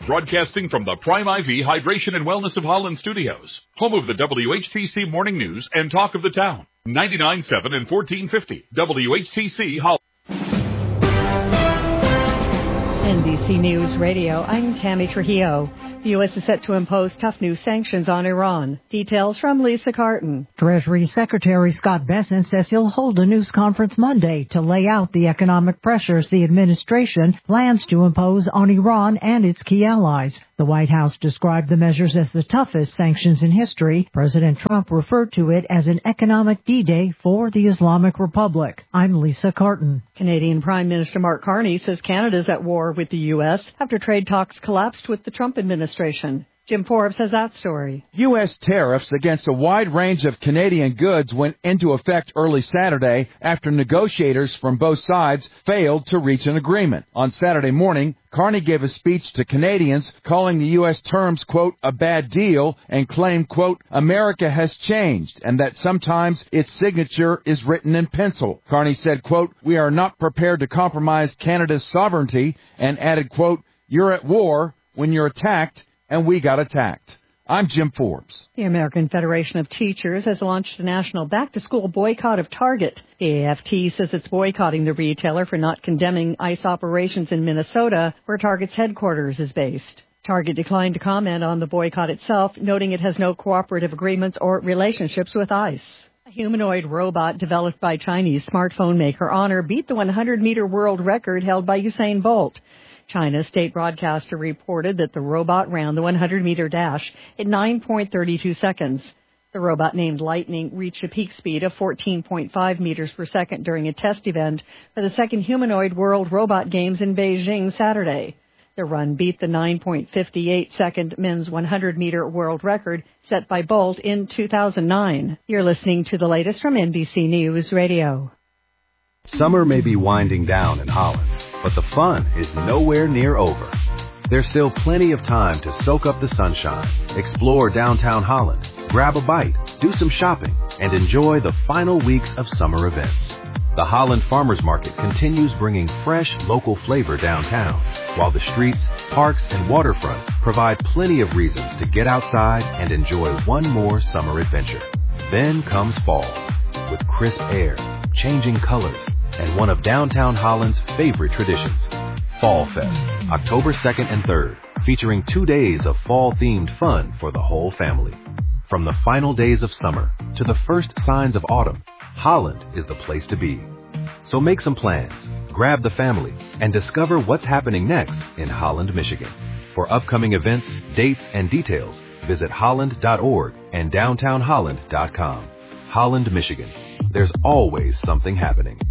broadcasting from the Prime IV Hydration and Wellness of Holland studios, home of the WHTC Morning News and Talk of the Town. 99.7 and 1450 WHTC Holland. NBC News Radio, I'm Tammy Trujillo. The U.S. is set to impose tough new sanctions on Iran. Details from Lisa Carton. Treasury Secretary Scott Bessent says he'll hold a news conference Monday to lay out the economic pressures the administration plans to impose on Iran and its key allies. The White House described the measures as the toughest sanctions in history. President Trump referred to it as an economic D-Day for the Islamic Republic. I'm Lisa Carton. Canadian Prime Minister Mark Carney says Canada's at war with the U.S. after trade talks collapsed with the Trump administration. Jim Forbes has that story. U.S. tariffs against a wide range of Canadian goods went into effect early Saturday after negotiators from both sides failed to reach an agreement. On Saturday morning, Carney gave a speech to Canadians calling the U.S. terms, quote, a bad deal, and claimed, quote, America has changed and that sometimes its signature is written in pencil. Carney said, quote, we are not prepared to compromise Canada's sovereignty, and added, quote, you're at war when you're attacked, and we got attacked. I'm Jim Forbes. The American Federation of Teachers has launched a national back-to-school boycott of Target. The AFT says it's boycotting the retailer for not condemning ICE operations in Minnesota, where Target's headquarters is based. Target declined to comment on the boycott itself, noting it has no cooperative agreements or relationships with ICE. A humanoid robot developed by Chinese smartphone maker Honor beat the 100-meter world record held by Usain Bolt. China's state broadcaster reported that the robot ran the 100-meter dash in 9.32 seconds. The robot, named Lightning, reached a peak speed of 14.5 meters per second during a test event for the second humanoid World Robot Games in Beijing Saturday. The run beat the 9.58-second men's 100-meter world record set by Bolt in 2009. You're listening to the latest from NBC News Radio. Summer may be winding down in Holland, but the fun is nowhere near over. There's still plenty of time to soak up the sunshine, explore downtown Holland, grab a bite, do some shopping, and enjoy the final weeks of summer events. The Holland Farmers Market continues bringing fresh local flavor downtown, while the streets, parks, and waterfront provide plenty of reasons to get outside and enjoy one more summer adventure. Then comes fall, with crisp air, changing colors, and one of downtown Holland's favorite traditions, Fall Fest, October 2nd and 3rd, featuring 2 days of fall-themed fun for the whole family. From the final days of summer to the first signs of autumn, Holland is the place to be. So make some plans, grab the family, and discover what's happening next in Holland, Michigan. For upcoming events, dates, and details, visit holland.org and downtownholland.com. Holland, Michigan. There's always something happening.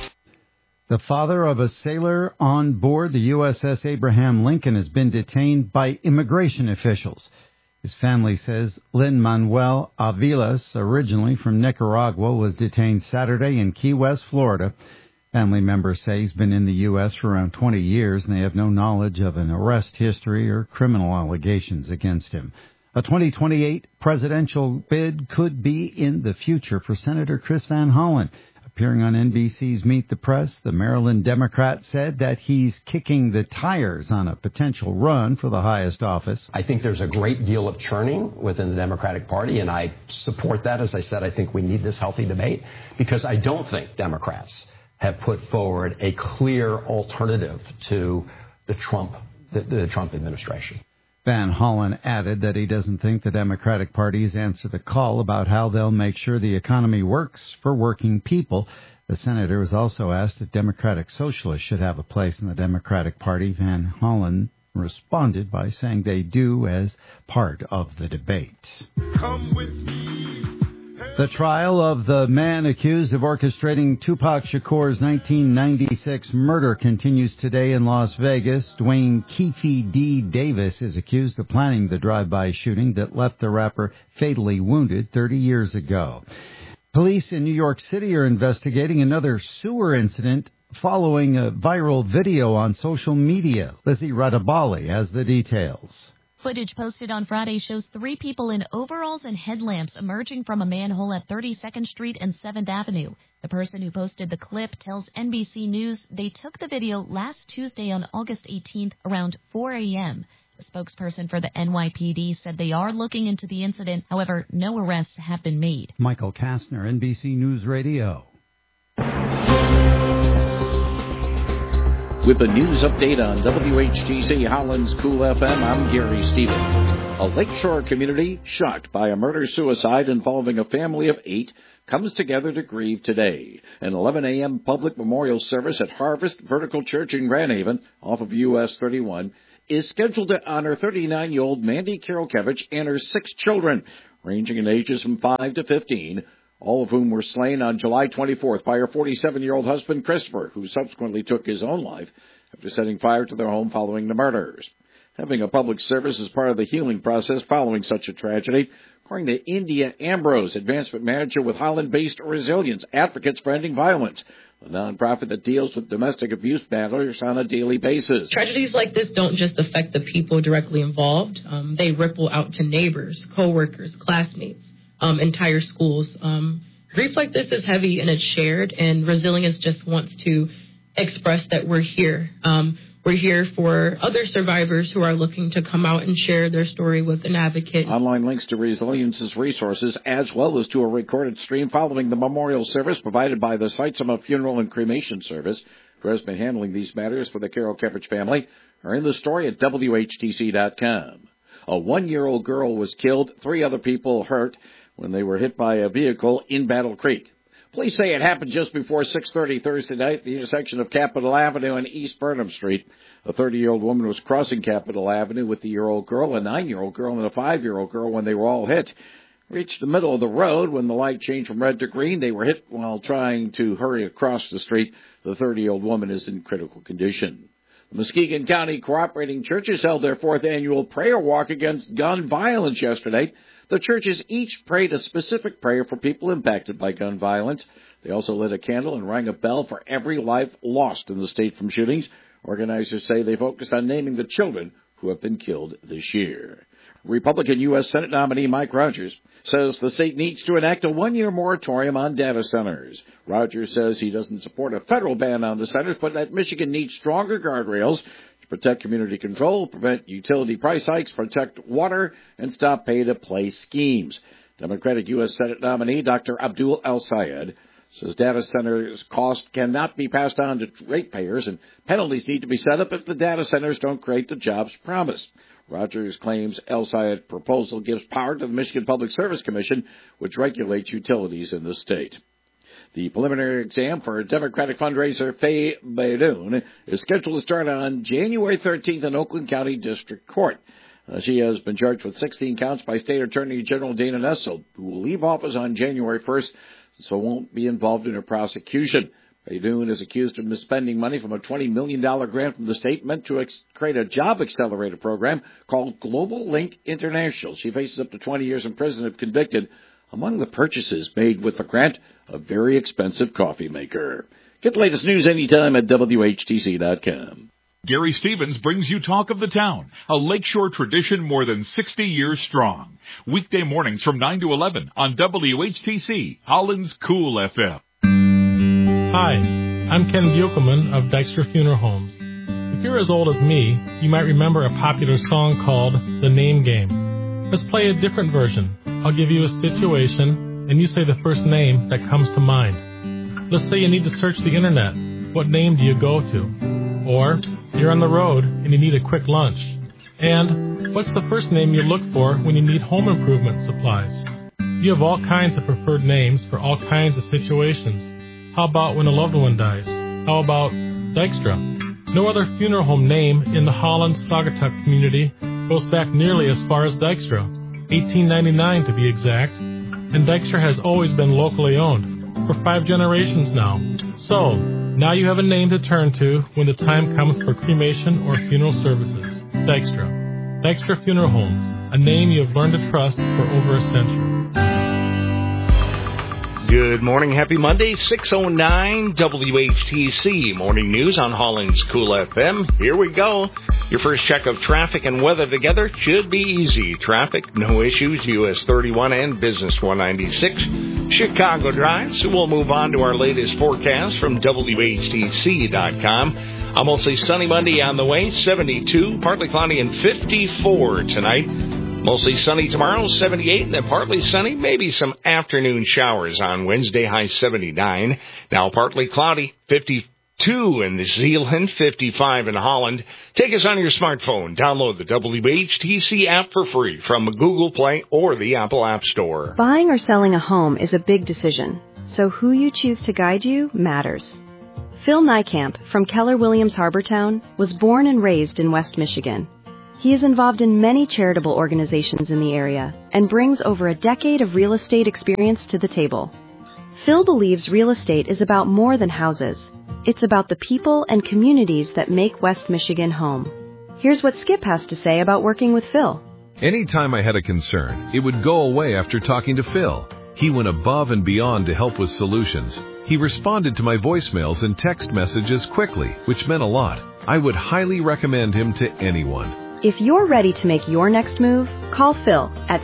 The father of a sailor on board the USS Abraham Lincoln has been detained by immigration officials. His family says Lin-Manuel Aviles, originally from Nicaragua, was detained Saturday in Key West, Florida. Family members say he's been in the U.S. for around 20 years, and they have no knowledge of an arrest history or criminal allegations against him. A 2028 presidential bid could be in the future for Senator Chris Van Hollen. Appearing on NBC's Meet the Press, the Maryland Democrat said that he's kicking the tires on a potential run for the highest office. I think there's a great deal of churning within the Democratic Party, and I support that. As I said, I think we need this healthy debate because I don't think Democrats have put forward a clear alternative to the Trump administration. Van Hollen added that he doesn't think the Democratic Party has answered the call about how they'll make sure the economy works for working people. The senator was also asked if Democratic Socialists should have a place in the Democratic Party. Van Hollen responded by saying they do as part of the debate. Come with me. The trial of the man accused of orchestrating Tupac Shakur's 1996 murder continues today in Las Vegas. Dwayne Keefe D. Davis is accused of planning the drive-by shooting that left the rapper fatally wounded 30 years ago. Police in New York City are investigating another sewer incident following a viral video on social media. Lizzie Radabali has the details. Footage posted on Friday shows 3 people in overalls and headlamps emerging from a manhole at 32nd Street and 7th Avenue. The person who posted the clip tells NBC News they took the video last Tuesday on August 18th around 4 a.m. A spokesperson for the NYPD said they are looking into the incident. However, no arrests have been made. Michael Kastner, NBC News Radio. With the news update on WHTC Holland's Cool FM, I'm Gary Stevens. A lakeshore community shocked by a murder-suicide involving a family of 8 comes together to grieve today. An 11 a.m. public memorial service at Harvest Vertical Church in Grand Haven, off of US 31, is scheduled to honor 39-year-old Mandy Kirokevich and her 6 children, ranging in ages from 5 to 15, all of whom were slain on July 24th by her 47-year-old husband, Christopher, who subsequently took his own life after setting fire to their home following the murders. Having a public service is part of the healing process following such a tragedy, according to India Ambrose, advancement manager with Holland-based Resilience Advocates for Ending Violence, a nonprofit that deals with domestic abuse matters on a daily basis. Tragedies like this don't just affect the people directly involved. They ripple out to neighbors, coworkers, classmates, entire schools. Grief like this is heavy and it's shared, and Resilience just wants to express that we're here. We're here for other survivors who are looking to come out and share their story with an advocate. Online links to Resilience's resources, as well as to a recorded stream following the memorial service provided by the Seitzema Funeral and Cremation Service, who has been handling these matters for the Kirokevich family, are in the story at WHTC.com. A 1-year-old girl was killed, 3 other people hurt when they were hit by a vehicle in Battle Creek. Police say it happened just before 6:30 Thursday night at the intersection of Capitol Avenue and East Burnham Street. A 30-year-old woman was crossing Capitol Avenue with the year-old girl, a 9-year-old girl, and a 5-year-old girl when they were all hit. Reached the middle of the road when the light changed from red to green. They were hit while trying to hurry across the street. The 30-year-old woman is in critical condition. The Muskegon County Cooperating Churches held their 4th annual prayer walk against gun violence yesterday. The churches each prayed a specific prayer for people impacted by gun violence. They also lit a candle and rang a bell for every life lost in the state from shootings. Organizers say they focused on naming the children who have been killed this year. Republican U.S. Senate nominee Mike Rogers says the state needs to enact a 1-year moratorium on data centers. Rogers says he doesn't support a federal ban on the centers, but that Michigan needs stronger guardrails to protect community control, prevent utility price hikes, protect water, and stop pay-to-play schemes. Democratic U.S. Senate nominee Dr. Abdul El-Sayed says data centers' cost cannot be passed on to ratepayers, and penalties need to be set up if the data centers don't create the jobs promised. Rogers claims El-Sayed's proposal gives power to the Michigan Public Service Commission, which regulates utilities in the state. The preliminary exam for Democratic fundraiser Faye Baidoon is scheduled to start on January 13th in Oakland County District Court. She has been charged with 16 counts by State Attorney General Dana Nessel, who will leave office on January 1st, so won't be involved in a prosecution. Baidoon is accused of misspending money from a $20 million grant from the state meant to create a job accelerator program called Global Link International. She faces up to 20 years in prison if convicted. Among the purchases made with the grant, a very expensive coffee maker. Get the latest news anytime at WHTC.com. Gary Stevens brings you Talk of the Town, a lakeshore tradition more than 60 years strong. Weekday mornings from 9 to 11 on WHTC, Holland's Cool FM. Hi, I'm Ken Buchelman of Dykstra Funeral Homes. If you're as old as me, you might remember a popular song called The Name Game. Let's play a different version. I'll give you a situation, and you say the first name that comes to mind. Let's say you need to search the internet. What name do you go to? Or you're on the road and you need a quick lunch. And what's the first name you look for when you need home improvement supplies? You have all kinds of preferred names for all kinds of situations. How about when a loved one dies? How about Dykstra? No other funeral home name in the Holland-Saugatuck community goes back nearly as far as Dykstra, 1899 to be exact, and Dykstra has always been locally owned, for 5 generations now. So, now you have a name to turn to when the time comes for cremation or funeral services. Dykstra. Dykstra Funeral Homes, a name you have learned to trust for over a century. Good morning. Happy Monday, 6:09 WHTC Morning News on Holland's Cool FM. Here we go. Your first check of traffic and weather together should be easy. Traffic, no issues, US 31 and Business 196. Chicago Drive. So we'll move on to our latest forecast from WHTC.com. A mostly sunny Monday on the way, 72, partly cloudy and 54 tonight. Mostly sunny tomorrow, 78, and then partly sunny, maybe some afternoon showers on Wednesday, high 79. Now partly cloudy, 52 in New Zealand, 55 in Holland. Take us on your smartphone. Download the WHTC app for free from Google Play or the Apple App Store. Buying or selling a home is a big decision, so who you choose to guide you matters. Phil Niekamp from Keller Williams Harbortown was born and raised in West Michigan. He is involved in many charitable organizations in the area and brings over a decade of real estate experience to the table. Phil believes real estate is about more than houses. It's about the people and communities that make West Michigan home. Here's what Skip has to say about working with Phil. Anytime I had a concern, it would go away after talking to Phil. He went above and beyond to help with solutions. He responded to my voicemails and text messages quickly, which meant a lot. I would highly recommend him to anyone. If you're ready to make your next move, call Phil at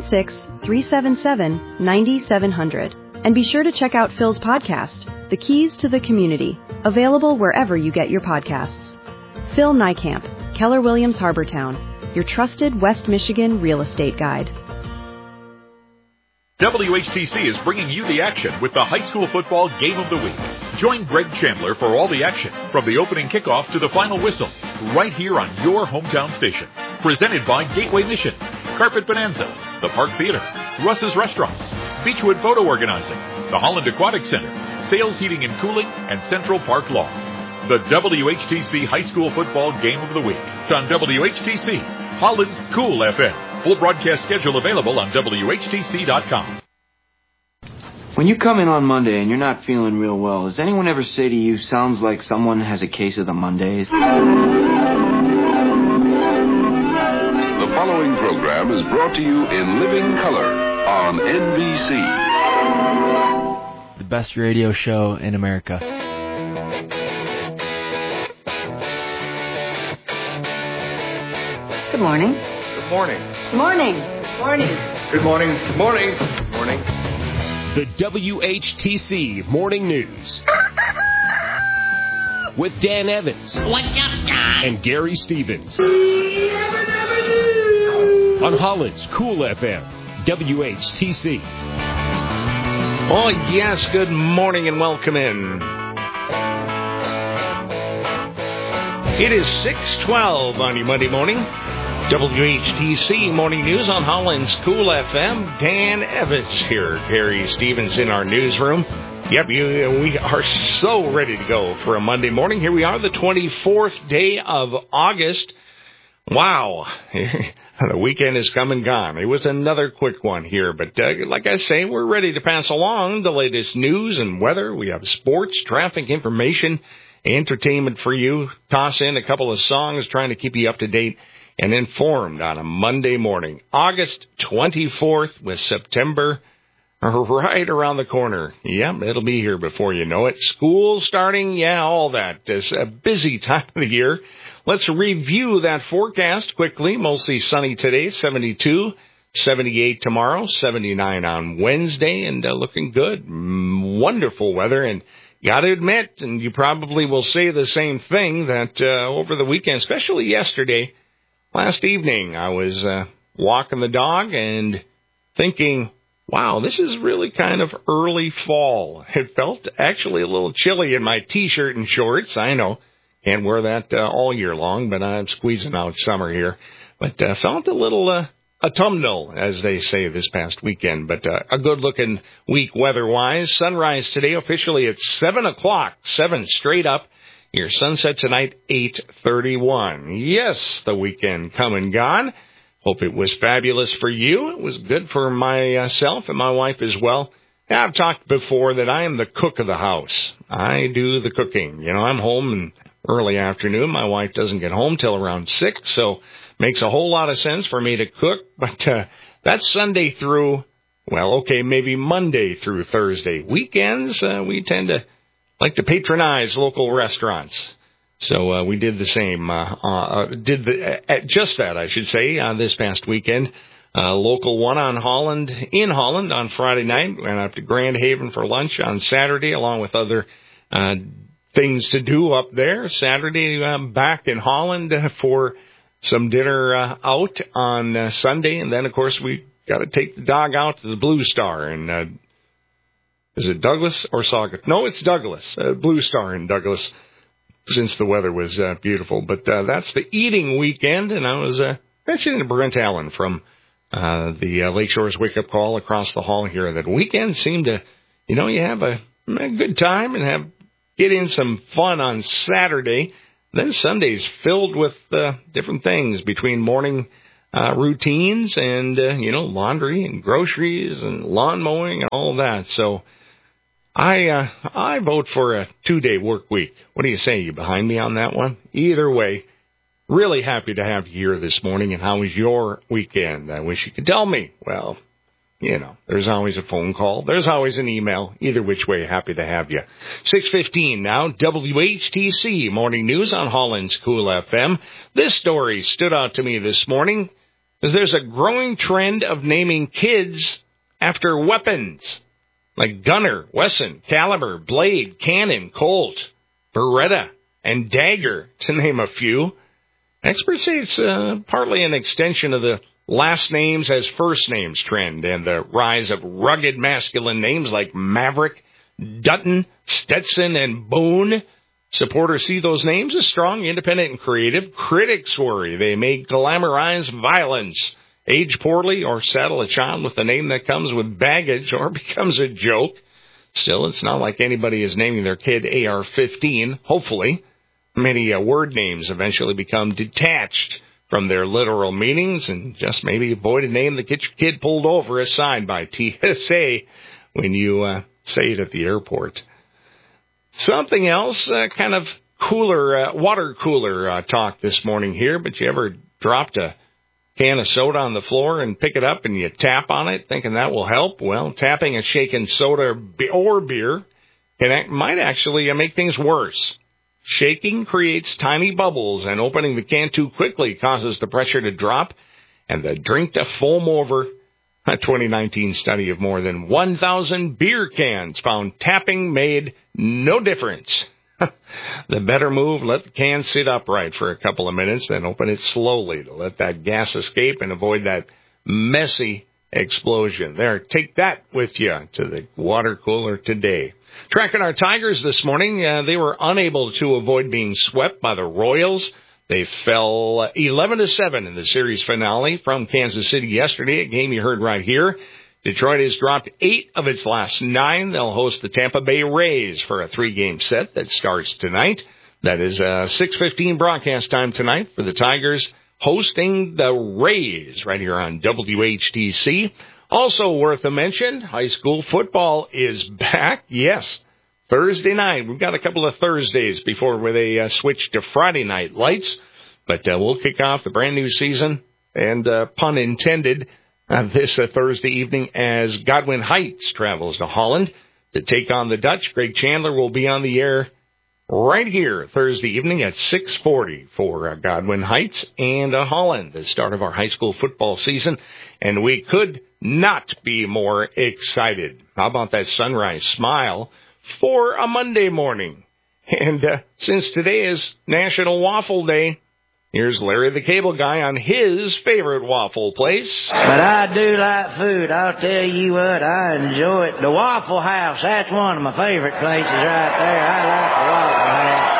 616-377-9700. And be sure to check out Phil's podcast, The Keys to the Community, available wherever you get your podcasts. Phil Niekamp, Keller Williams Harbortown, your trusted West Michigan real estate guide. WHTC is bringing you the action with the high school football game of the week. Join Greg Chandler for all the action, from the opening kickoff to the final whistle, right here on your hometown station. Presented by Gateway Mission, Carpet Bonanza, the Park Theater, Russ's Restaurants, Beechwood Photo Organizing, the Holland Aquatic Center, Sales Heating and Cooling, and Central Park Law. The WHTC High School Football Game of the Week on WHTC, Holland's Cool FM. Full broadcast schedule available on WHTC.com. When you come in on Monday and you're not feeling real well, does anyone ever say to you, sounds like someone has a case of the Mondays? The following program is brought to you in living color on NBC. The best radio show in America. Good morning. Good morning. Good morning. Good morning. Good morning. Good morning. Good morning. The WHTC Morning News. With Dan Evans. What's up, Don? And Gary Stevens. On Holland's Cool FM. WHTC. Oh, yes. Good morning and welcome in. It is 6:12 on your Monday morning. WHTC Morning News on Holland's Cool FM. Dan Evans here. Gary Stevens in our newsroom. Yep, we are so ready to go for a Monday morning. Here we are, the 24th day of August. Wow. The weekend is come and gone. It was another quick one here, but like I say, we're ready to pass along the latest news and weather. We have sports, traffic information, entertainment for you. Toss in a couple of songs trying to keep you up to date and informed on a Monday morning. August 24th with September right around the corner. Yep, it'll be here before you know it. School starting, yeah, all that. It's a busy time of the year. Let's review that forecast quickly. Mostly sunny today, 72, 78 tomorrow, 79 on Wednesday, and looking good. Wonderful weather, and got to admit, and you probably will say the same thing, that over the weekend, especially yesterday, last evening, I was walking the dog and thinking, wow, this is really kind of early fall. It felt actually a little chilly in my T-shirt and shorts. I know, can't wear that all year long, but I'm squeezing out summer here. But felt a little autumnal, as they say, this past weekend. But a good-looking week weather-wise. Sunrise today officially at 7 o'clock, 7 straight up. Your sunset tonight, 8:31. Yes, the weekend come and gone. Hope it was fabulous for you. It was good for myself and my wife as well. I've talked before that I am the cook of the house. I do the cooking. You know, I'm home in early afternoon. My wife doesn't get home till around 6, so makes a whole lot of sense for me to cook. But that's Sunday through, well, okay, maybe Monday through Thursday. Weekends, we tend to like to patronize local restaurants. So we did the same, just that, I should say, this past weekend. Local one in Holland on Friday night. Went up to Grand Haven for lunch on Saturday, along with other things to do up there. Saturday, I'm back in Holland for some dinner out on Sunday. And then, of course, we got to take the dog out to the Blue Star. And is it Douglas or Saugus? No, it's Douglas. Blue Star in Douglas, since the weather was beautiful. But that's the eating weekend. And I was mentioning to Brent Allen from the Lakeshore's Wake Up Call across the hall here that weekends seem to, you have a good time and get in some fun on Saturday. Then Sunday's filled with different things between morning routines and, laundry and groceries and lawn mowing and all that. So I vote for a 2-day work week. What do you say? You behind me on that one? Either way, really happy to have you here this morning. And how was your weekend? I wish you could tell me. Well, there's always a phone call. There's always an email. Either which way, happy to have you. 6:15 now, WHTC Morning News on Holland's Cool FM. This story stood out to me this morning as there's a growing trend of naming kids after weapons like Gunner, Wesson, Caliber, Blade, Cannon, Colt, Beretta, and Dagger, to name a few. Experts say it's partly an extension of the last names as first names trend and the rise of rugged masculine names like Maverick, Dutton, Stetson, and Boone. Supporters see those names as strong, independent, and creative. Critics worry they may glamorize violence, age poorly, or saddle a child with a name that comes with baggage or becomes a joke. Still, it's not like anybody is naming their kid AR-15, hopefully. Many word names eventually become detached from their literal meanings and just maybe avoid a name that gets your kid pulled over as signed by TSA when you say it at the airport. Something else, kind of cooler, water cooler talk this morning here, but you ever dropped a can of soda on the floor and pick it up and you tap on it thinking that will help? Well, tapping a shaken soda or beer might actually make things worse. Shaking creates tiny bubbles, and opening the can too quickly causes the pressure to drop and the drink to foam over. A 2019 study of more than 1,000 beer cans found tapping made no difference. The better move, let the can sit upright for a couple of minutes, then open it slowly to let that gas escape and avoid that messy explosion. There, take that with you to the water cooler today. Tracking our Tigers this morning, they were unable to avoid being swept by the Royals. They fell 11-7 in the series finale from Kansas City yesterday, a game you heard right here. Detroit has dropped 8 of its last 9. They'll host the Tampa Bay Rays for a 3-game set that starts tonight. That is 6:15 broadcast time tonight for the Tigers hosting the Rays right here on WHTC. Also worth a mention, high school football is back. Yes, Thursday night. We've got a couple of Thursdays before where they switch to Friday night lights. But we'll kick off the brand new season, and pun intended, this Thursday evening as Godwin Heights travels to Holland to take on the Dutch. Greg Chandler will be on the air right here Thursday evening at 6:40 for Godwin Heights and Holland, the start of our high school football season. And we could not be more excited. How about that sunrise smile for a Monday morning? And since today is National Waffle Day, here's Larry the Cable Guy on his favorite waffle place. But I do like food. I'll tell you what, I enjoy it. The Waffle House, that's one of my favorite places right there. I like the Waffle House.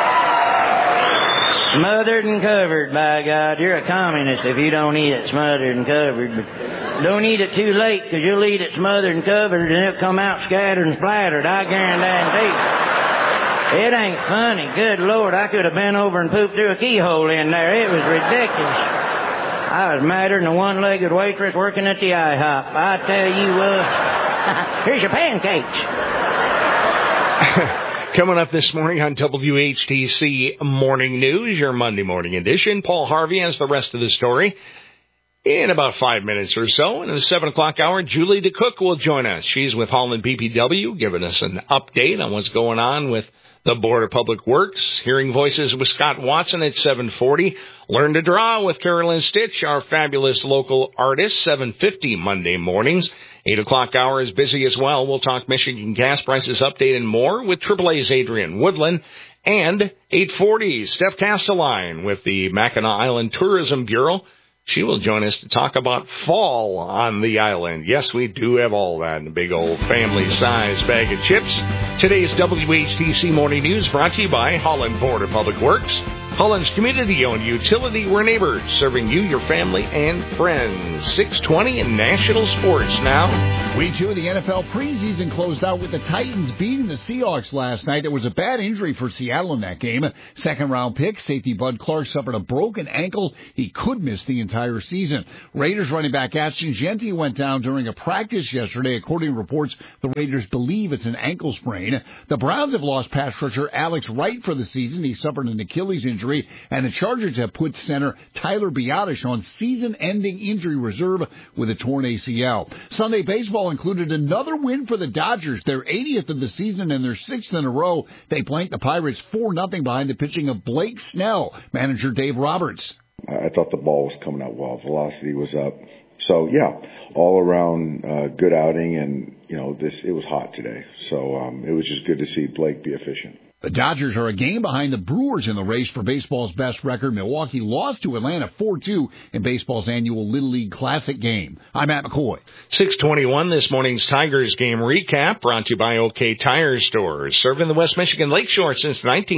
Smothered and covered, by God. You're a communist if you don't eat it smothered and covered. But don't eat it too late, because you'll eat it smothered and covered, and it'll come out scattered and splattered. I guarantee you. It ain't funny. Good Lord, I could have been over and pooped through a keyhole in there. It was ridiculous. I was madder than a one-legged waitress working at the IHOP. I tell you what, here's your pancakes. Coming up this morning on WHTC Morning News, your Monday morning edition. Paul Harvey has the rest of the story in about 5 minutes or so. And in the 7 o'clock hour, Julie DeCook will join us. She's with Holland BPW, giving us an update on what's going on with The Board of Public Works, hearing voices with Scott Watson at 7:40. Learn to Draw with Carolyn Stitch, our fabulous local artist, 7:50 Monday mornings. 8 o'clock hour is busy as well. We'll talk Michigan gas prices update and more with AAA's Adrian Woodland. And 8:40, Steph Castelline with the Mackinac Island Tourism Bureau. She will join us to talk about fall on the island. Yes, we do have all that in a big old family-sized bag of chips. Today's WHTC Morning News brought to you by Holland Board of Public Works. Holland's community-owned utility. We're neighbors, serving you, your family, and friends. 6:20 in national sports now. Week 2 of the NFL preseason closed out with the Titans beating the Seahawks last night. There was a bad injury for Seattle in that game. Second-round pick, safety Bud Clark suffered a broken ankle. He could miss the entire season. Raiders running back Ashton Jeanty went down during a practice yesterday. According to reports, the Raiders believe it's an ankle sprain. The Browns have lost pass rusher Alex Wright for the season. He suffered an Achilles injury. And the Chargers have put center Tyler Biadasz on season-ending injury reserve with a torn ACL. Sunday baseball included another win for the Dodgers, their 80th of the season and their 6th in a row. They blanked the Pirates 4-0 behind the pitching of Blake Snell. Manager Dave Roberts. I thought the ball was coming out well. Velocity was up. So, yeah, all around good outing. And, it was hot today. So it was just good to see Blake be efficient. The Dodgers are a game behind the Brewers in the race for baseball's best record. Milwaukee lost to Atlanta 4-2 in baseball's annual Little League Classic game. I'm Matt McCoy. 6:21, this morning's Tigers game recap brought to you by OK Tire Stores, serving the West Michigan Lakeshore since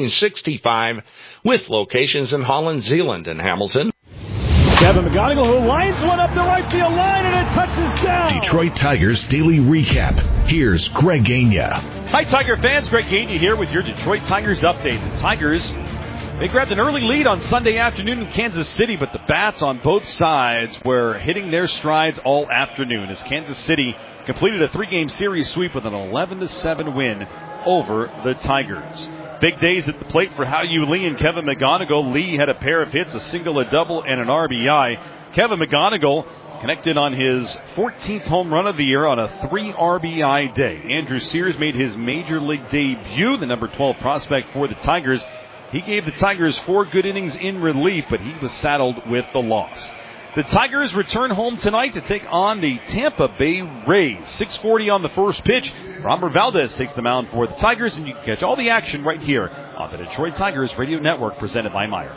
1965 with locations in Holland, Zeeland, and Hamilton. Kevin McGonigal, who lines one up the right field line, and it touches down. Detroit Tigers Daily Recap. Here's Greg Gagne. Hi, Tiger fans. Greg Gagne here with your Detroit Tigers update. The Tigers, they grabbed an early lead on Sunday afternoon in Kansas City, but the bats on both sides were hitting their strides all afternoon as Kansas City completed a 3-game series sweep with an 11-7 win over the Tigers. Big days at the plate for Hao-Yu Lee and Kevin McGonigal. Lee had a pair of hits, a single, a double, and an RBI. Kevin McGonigal connected on his 14th home run of the year on a 3 RBI day. Andrew Sears made his major league debut, the number 12 prospect for the Tigers. He gave the Tigers 4 good innings in relief, but he was saddled with the loss. The Tigers return home tonight to take on the Tampa Bay Rays. 6:40 on the first pitch. Framber Valdez takes the mound for the Tigers, and you can catch all the action right here on the Detroit Tigers Radio Network, presented by Meijer.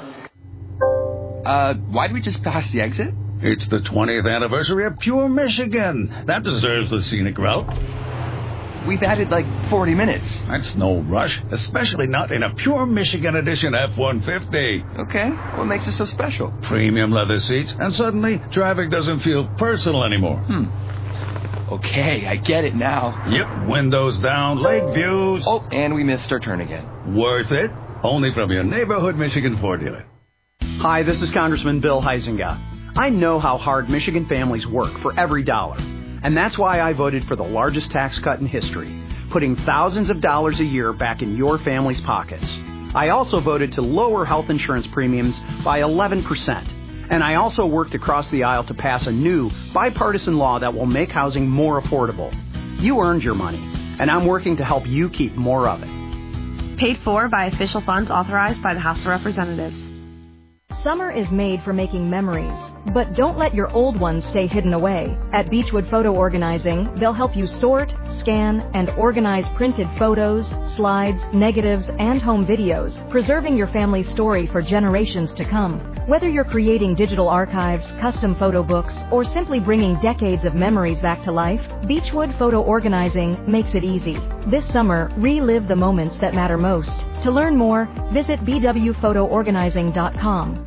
Why did we just pass the exit? It's the 20th anniversary of Pure Michigan. That deserves the scenic route. We've added like 40 minutes. That's no rush, especially not in a Pure Michigan Edition F-150. Okay, what makes it so special? Premium leather seats, and suddenly traffic doesn't feel personal anymore. Okay, I get it now. Yep, windows down, lake views. Oh, and we missed our turn again. Worth it? Only from your neighborhood Michigan Ford dealer. Hi, this is Congressman Bill Huizenga. I know how hard Michigan families work for every dollar. And that's why I voted for the largest tax cut in history, putting thousands of dollars a year back in your family's pockets. I also voted to lower health insurance premiums by 11%. And I also worked across the aisle to pass a new bipartisan law that will make housing more affordable. You earned your money, and I'm working to help you keep more of it. Paid for by official funds authorized by the House of Representatives. Summer is made for making memories, but don't let your old ones stay hidden away. At Beechwood Photo Organizing, they'll help you sort, scan, and organize printed photos, slides, negatives, and home videos, preserving your family's story for generations to come. Whether you're creating digital archives, custom photo books, or simply bringing decades of memories back to life, Beechwood Photo Organizing makes it easy. This summer, relive the moments that matter most. To learn more, visit bwphotoorganizing.com.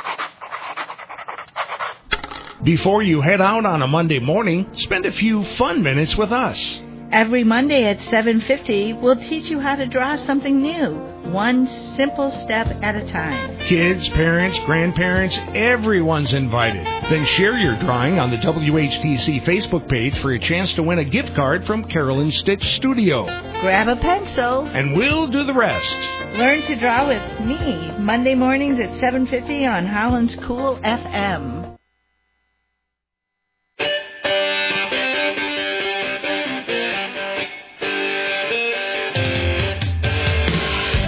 Before you head out on a Monday morning, spend a few fun minutes with us. Every Monday at 7:50, we'll teach you how to draw something new, one simple step at a time. Kids, parents, grandparents, everyone's invited. Then share your drawing on the WHTC Facebook page for a chance to win a gift card from Carolyn Stitch Studio. Grab a pencil. And we'll do the rest. Learn to draw with me, Monday mornings at 7:50 on Holland's Cool FM.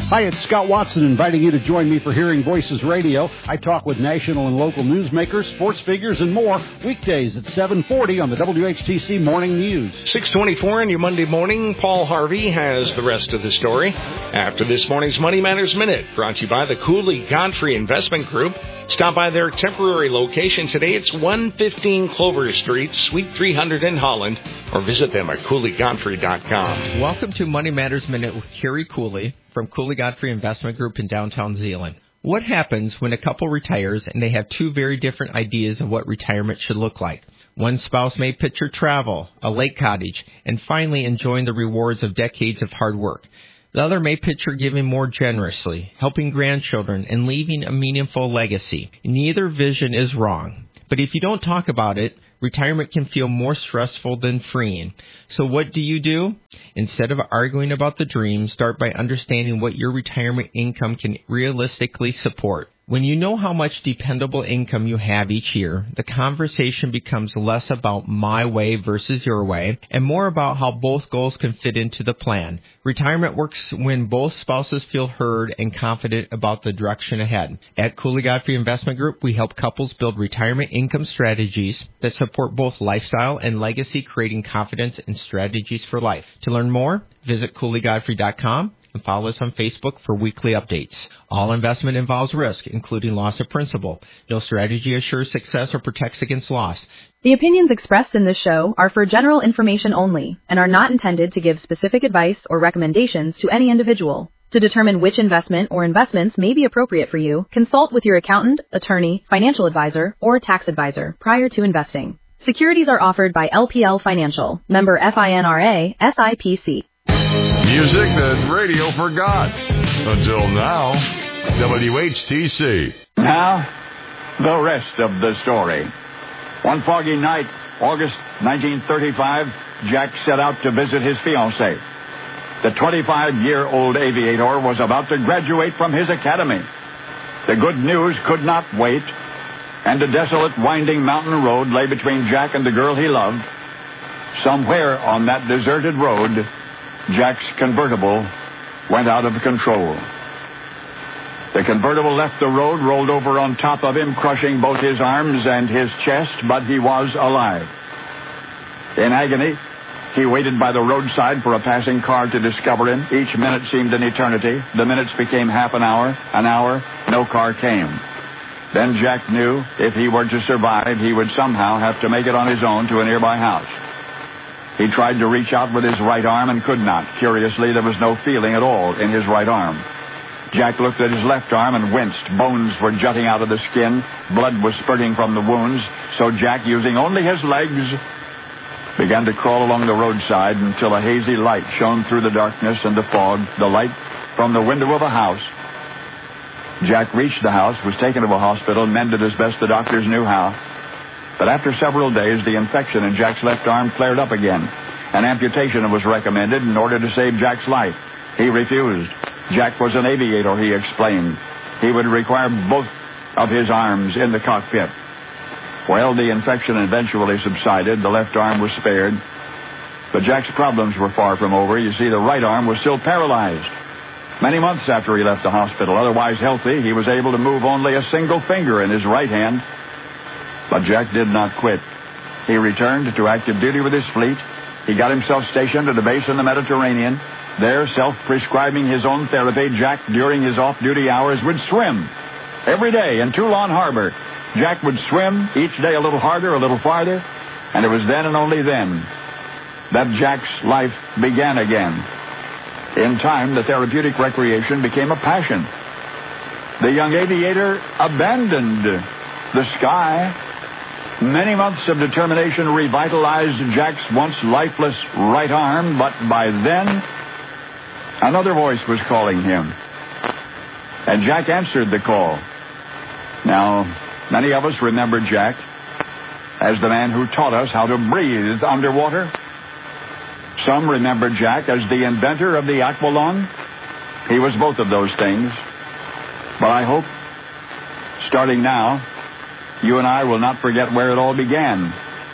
Hi, it's Scott Watson inviting you to join me for Hearing Voices Radio. I talk with national and local newsmakers, sports figures, and more weekdays at 7:40 on the WHTC Morning News. 6:24 on your Monday morning. Paul Harvey has the rest of the story after this morning's Money Matters Minute, brought to you by the Cooley Godfrey Investment Group. Stop by their temporary location today. It's 115 Clover Street, Suite 300 in Holland, or visit them at CooleyGodfrey.com. Welcome to Money Matters Minute with Kerry Cooley from Cooley Godfrey Investment Group in downtown Zeeland. What happens when a couple retires and they have two very different ideas of what retirement should look like? One spouse may picture travel, a lake cottage, and finally enjoying the rewards of decades of hard work. The other may picture giving more generously, helping grandchildren, and leaving a meaningful legacy. Neither vision is wrong. But if you don't talk about it, retirement can feel more stressful than freeing. So what do? Instead of arguing about the dream, start by understanding what your retirement income can realistically support. When you know how much dependable income you have each year, the conversation becomes less about my way versus your way, and more about how both goals can fit into the plan. Retirement works when both spouses feel heard and confident about the direction ahead. At Cooley Godfrey Investment Group, we help couples build retirement income strategies that support both lifestyle and legacy, creating confidence and strategies for life. To learn more, visit CooleyGodfrey.com. and follow us on Facebook for weekly updates. All investment involves risk, including loss of principal. No strategy assures success or protects against loss. The opinions expressed in this show are for general information only and are not intended to give specific advice or recommendations to any individual. To determine which investment or investments may be appropriate for you, consult with your accountant, attorney, financial advisor, or tax advisor prior to investing. Securities are offered by LPL Financial, member FINRA, SIPC. Music that radio forgot. Until now, WHTC. Now, the rest of the story. One foggy night, August 1935, Jack set out to visit his fiancée. The 25-year-old aviator was about to graduate from his academy. The good news could not wait, and a desolate, winding mountain road lay between Jack and the girl he loved. Somewhere on that deserted road, Jack's convertible went out of control. The convertible left the road, rolled over on top of him, crushing both his arms and his chest, but he was alive. In agony, he waited by the roadside for a passing car to discover him. Each minute seemed an eternity. The minutes became half an hour, no car came. Then Jack knew if he were to survive, he would somehow have to make it on his own to a nearby house. He tried to reach out with his right arm and could not. Curiously, there was no feeling at all in his right arm. Jack looked at his left arm and winced. Bones were jutting out of the skin. Blood was spurting from the wounds. So Jack, using only his legs, began to crawl along the roadside until a hazy light shone through the darkness and the fog, the light from the window of a house. Jack reached the house, was taken to a hospital, mended as best the doctors knew how. But after several days, the infection in Jack's left arm flared up again. An amputation was recommended in order to save Jack's life. He refused. Jack was an aviator, he explained. He would require both of his arms in the cockpit. Well, the infection eventually subsided. The left arm was spared. But Jack's problems were far from over. You see, the right arm was still paralyzed. Many months after he left the hospital, otherwise healthy, he was able to move only a single finger in his right hand. But Jack did not quit. He returned to active duty with his fleet. He got himself stationed at a base in the Mediterranean. There, self-prescribing his own therapy, Jack, during his off-duty hours, would swim. Every day in Toulon Harbor, Jack would swim, each day a little harder, a little farther, and it was then and only then that Jack's life began again. In time, the therapeutic recreation became a passion. The young aviator abandoned the sky. Many months of determination revitalized Jack's once lifeless right arm, but by then, another voice was calling him. And Jack answered the call. Now, many of us remember Jack as the man who taught us how to breathe underwater. Some remember Jack as the inventor of the aqualung. He was both of those things. But I hope, starting now, you and I will not forget where it all began.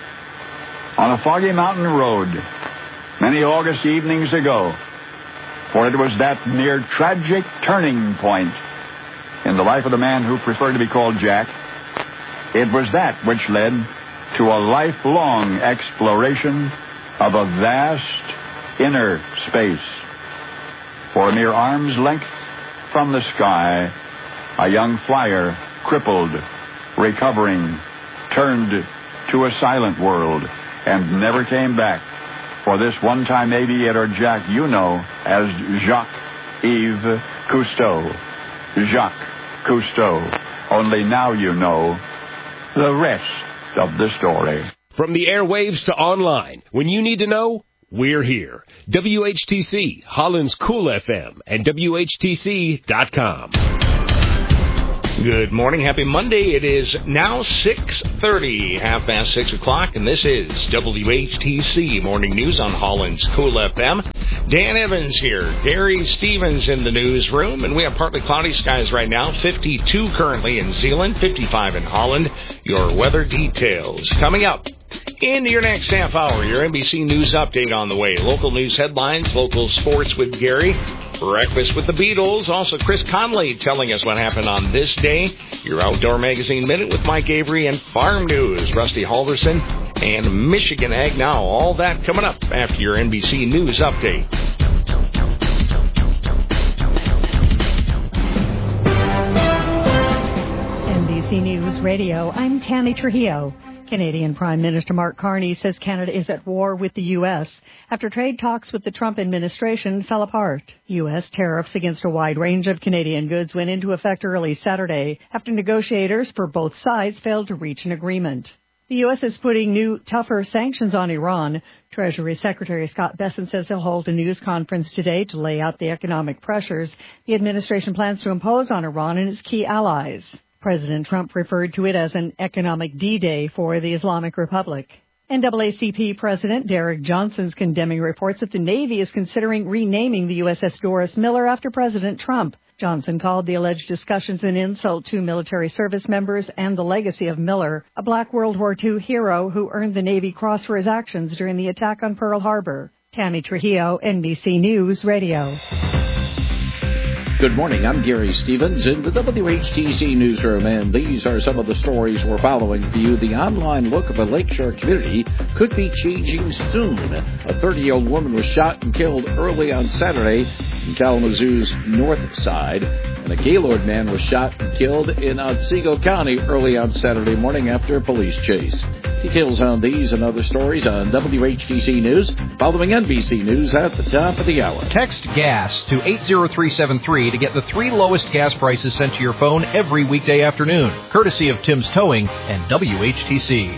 On a foggy mountain road, many August evenings ago, For it was that near tragic turning point in the life of the man who preferred to be called Jack. It was that which led to a lifelong exploration of a vast inner space. For a mere arm's length from the sky, a young flyer, crippled, recovering, turned to a silent world and never came back. For this one-time aviator Jack, you know as Jacques-Yves Cousteau. Jacques Cousteau. Only now you know the rest of the story. From the airwaves to online, when you need to know, we're here. WHTC, Holland's Cool FM, and WHTC.com. Good morning. Happy Monday. It is now 6:30, half past 6 o'clock, and this is WHTC Morning News on Holland's Cool FM. Dan Evans here. Gary Stevens in the newsroom, and we have partly cloudy skies right now. 52 currently in Zeeland, 55 in Holland. Your weather details coming up. In your next half hour, your NBC News update on the way. Local news headlines, local sports with Gary, breakfast with the Beatles. Also, Chris Conley telling us what happened on this day. Your Outdoor Magazine Minute with Mike Avery and Farm News. Rusty Halverson and Michigan Ag Now. All that coming up after your NBC News update. NBC News Radio, I'm Tammy Trujillo. Canadian Prime Minister Mark Carney says Canada is at war with the U.S. after trade talks with the Trump administration fell apart. U.S. tariffs against a wide range of Canadian goods went into effect early Saturday after negotiators for both sides failed to reach an agreement. The U.S. is putting new, tougher sanctions on Iran. Treasury Secretary Scott Bessent says he'll hold a news conference today to lay out the economic pressures the administration plans to impose on Iran and its key allies. President Trump referred to it as an economic D-Day for the Islamic Republic. NAACP President Derek Johnson's condemning reports that the Navy is considering renaming the USS Doris Miller after President Trump. Johnson called the alleged discussions an insult to military service members and the legacy of Miller, a Black World War II hero who earned the Navy Cross for his actions during the attack on Pearl Harbor. Tammy Trujillo, NBC News Radio. Good morning, I'm Gary Stevens in the WHTC newsroom, and these are some of the stories we're following for you. The online look of a Lakeshore community could be changing soon. A 30-year-old woman was shot and killed early on Saturday in Kalamazoo's north side, and a Gaylord man was shot and killed in Otsego County early on Saturday morning after a police chase. Details on these and other stories on WHTC News, following NBC News at the top of the hour. Text GAS to 80373 to get the 3 lowest gas prices sent to your phone every weekday afternoon, courtesy of Tim's Towing and WHTC.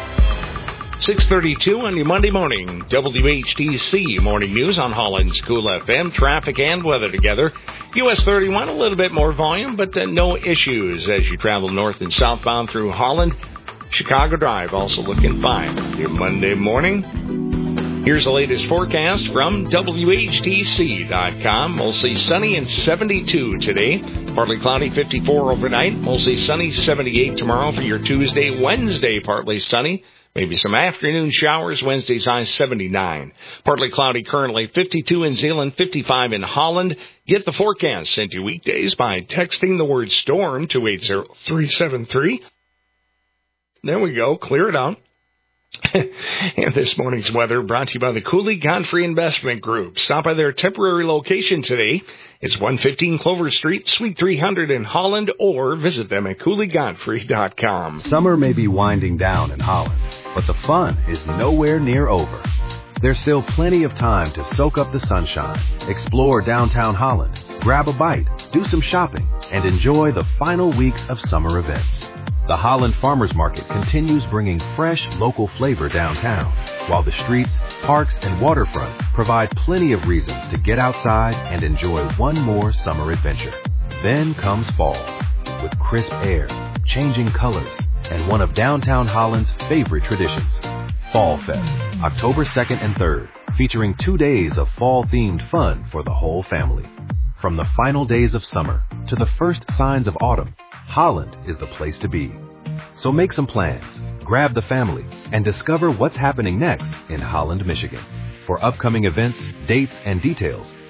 6:32 on your Monday morning. WHTC Morning News on Holland's Cool FM. Traffic and weather together. US 31, a little bit more volume, but no issues as you travel north and southbound through Holland. Chicago Drive also looking fine. Your Monday morning. Here's the latest forecast from WHTC.com. Mostly sunny and 72 today. Partly cloudy, 54 overnight. Mostly sunny, 78 tomorrow for your Tuesday. Wednesday, partly sunny. Maybe some afternoon showers. Wednesday's high 79. Partly cloudy currently, 52 in Zeeland, 55 in Holland. Get the forecast sent to weekdays by texting the word storm to 80373. There we go. Clear it out. And this morning's weather brought to you by the Cooley Godfrey Investment Group. Stop by their temporary location today. It's 115 Clover Street, Suite 300 in Holland, or visit them at CooleyGodfrey.com. Summer may be winding down in Holland, but the fun is nowhere near over. There's still plenty of time to soak up the sunshine, explore downtown Holland, grab a bite, do some shopping, and enjoy the final weeks of summer events. The Holland Farmers Market continues bringing fresh, local flavor downtown, while the streets, parks, and waterfront provide plenty of reasons to get outside and enjoy one more summer adventure. Then comes fall, with crisp air, changing colors, and one of downtown Holland's favorite traditions, Fall Fest, October 2nd and 3rd, featuring 2 days of fall-themed fun for the whole family. From the final days of summer to the first signs of autumn, Holland is the place to be. So make some plans, grab the family, and discover what's happening next in Holland, Michigan. For upcoming events, dates, and details,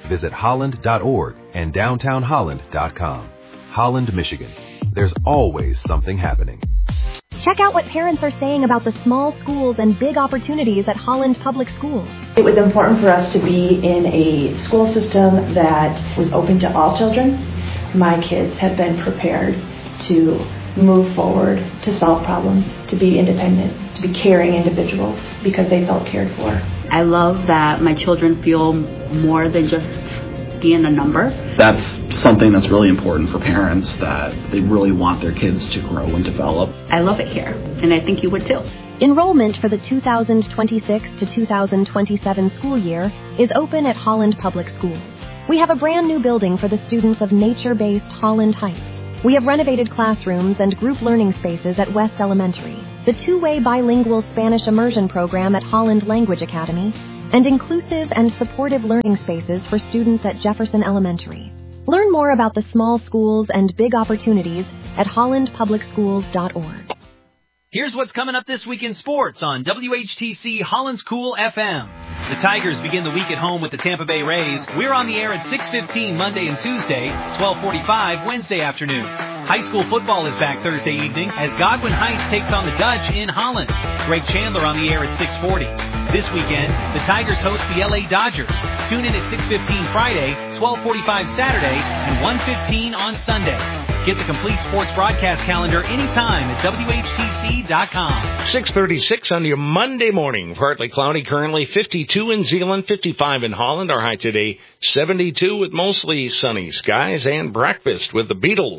Visit holland.org and downtownholland.com. Holland, Michigan. There's always something happening. Check out what parents are saying about the small schools and big opportunities at Holland Public Schools. It was important for us to be in a school system that was open to all children. My kids have been prepared to move forward, to solve problems, to be independent, to be caring individuals because they felt cared for. I love that my children feel more than just being a number. That's something that's really important for parents, that they really want their kids to grow and develop. I love it here, and I think you would too. Enrollment for the 2026 to 2027 school year is open at Holland Public Schools. We have a brand new building for the students of nature-based Holland Heights. We have renovated classrooms and group learning spaces at West Elementary, the two-way bilingual Spanish immersion program at Holland Language Academy, and inclusive and supportive learning spaces for students at Jefferson Elementary. Learn more about the small schools and big opportunities at hollandpublicschools.org. Here's what's coming up this week in sports on WHTC Holland's Cool FM. The Tigers begin the week at home with the Tampa Bay Rays. We're on the air at 6:15 Monday and Tuesday, 12:45 Wednesday afternoon. High school football is back Thursday evening as Godwin Heights takes on the Dutch in Holland. Greg Chandler on the air at 6:40. This weekend, the Tigers host the LA Dodgers. Tune in at 6:15 Friday, 12:45 Saturday, and 1:15 on Sunday. Get the complete sports broadcast calendar anytime at WHTC.com. 6:36 on your Monday morning. Partly cloudy currently, 52 in Zeeland, 55 in Holland. Our high today, 72 with mostly sunny skies, and breakfast with the Beatles.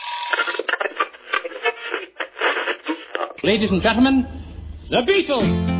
Ladies and gentlemen, the Beatles.